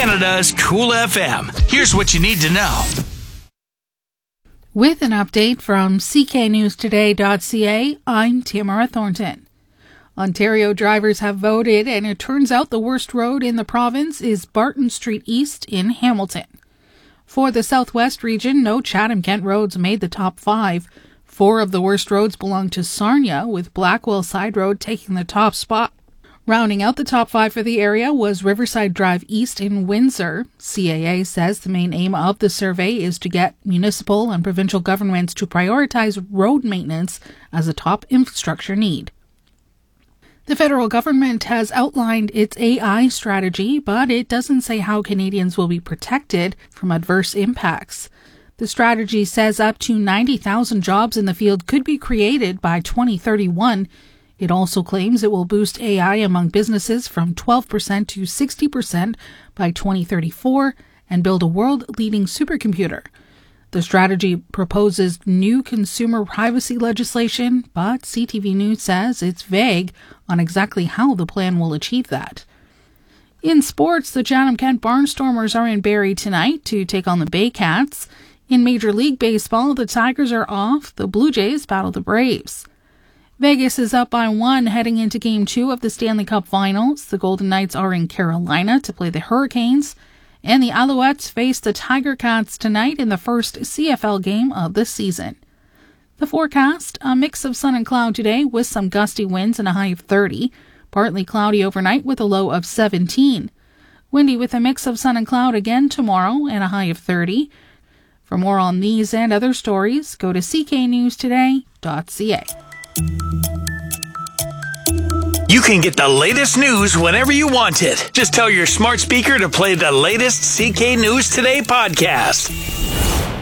Canada's Cool FM. Here's what you need to know. With an update from cknewstoday.ca, I'm Tamara Thornton. Ontario drivers have voted, and it turns out the worst road in the province is Barton Street East in Hamilton. For the Southwest region, no Chatham-Kent roads made the top 5. 4 of the worst roads belong to Sarnia, with Blackwell Side Road taking the top spot. Rounding out the top 5 for the area was Riverside Drive East in Windsor. CAA says the main aim of the survey is to get municipal and provincial governments to prioritize road maintenance as a top infrastructure need. The federal government has outlined its AI strategy, but it doesn't say how Canadians will be protected from adverse impacts. The strategy says up to 90,000 jobs in the field could be created by 2031. It also claims it will boost AI among businesses from 12% to 60% by 2034 and build a world-leading supercomputer. The strategy proposes new consumer privacy legislation, but CTV News says it's vague on exactly how the plan will achieve that. In sports, the Chatham-Kent Barnstormers are in Barrie tonight to take on the Baycats. In Major League Baseball, the Tigers are off. The Blue Jays battle the Braves. Vegas is up by 1 heading into Game 2 of the Stanley Cup Finals. The Golden Knights are in Carolina to play the Hurricanes. And the Alouettes face the Tiger Cats tonight in the first CFL game of the season. The forecast, a mix of sun and cloud today with some gusty winds and a high of 30. Partly cloudy overnight with a low of 17. Windy with a mix of sun and cloud again tomorrow and a high of 30. For more on these and other stories, go to cknewstoday.ca. You can get the latest news whenever you want it. Just tell your smart speaker to play the latest CK News Today podcast.